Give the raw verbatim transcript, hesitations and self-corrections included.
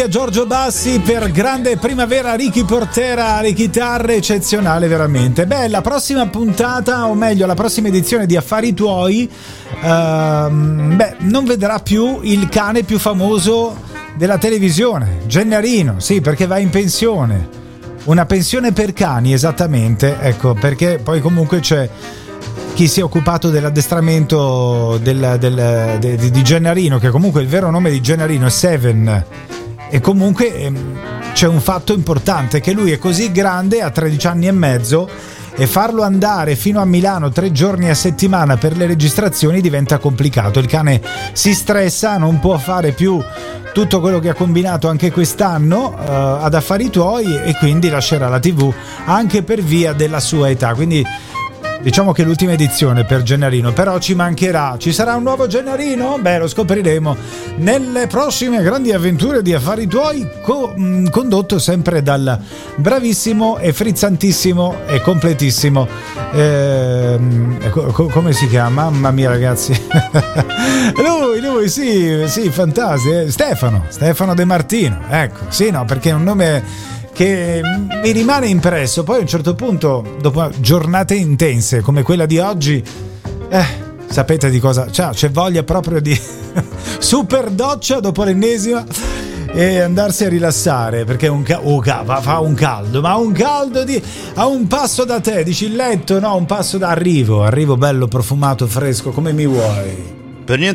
Giorgio Bassi per Grande Primavera, Ricky Portera alle chitarre, eccezionale veramente. Beh, la prossima puntata, o meglio la prossima edizione di Affari Tuoi, ehm, beh, non vedrà più il cane più famoso della televisione, Gennarino, sì, perché va in pensione, una pensione per cani, esattamente, ecco, perché poi comunque c'è chi si è occupato dell'addestramento del, del, de, di Gennarino, che comunque il vero nome di Gennarino è Seven. E comunque ehm, c'è un fatto importante, che lui è così grande, ha tredici anni e mezzo, e farlo andare fino a Milano tre giorni a settimana per le registrazioni diventa complicato. Il cane si stressa, non può fare più tutto quello che ha combinato anche quest'anno eh, ad Affari Tuoi, e quindi lascerà la tivù anche per via della sua età. Quindi diciamo che è l'ultima edizione per Gennarino, però ci mancherà. Ci sarà un nuovo Gennarino? Beh, lo scopriremo nelle prossime grandi avventure di Affari Tuoi, co- mh, condotto sempre dal bravissimo e frizzantissimo e completissimo eh, co- come si chiama? Mamma mia ragazzi lui, lui, sì, sì, fantastico, Stefano Stefano De Martino, ecco, sì, no, perché è un nome che mi rimane impresso. Poi a un certo punto, dopo giornate intense come quella di oggi, eh, sapete di cosa, cioè, c'è voglia proprio di super doccia dopo l'ennesima e andarsi a rilassare, perché un ca- oh, ca- fa un caldo, ma un caldo di a un passo da te, dici il letto, no, un passo da arrivo, arrivo bello profumato, fresco, come mi vuoi. Per niente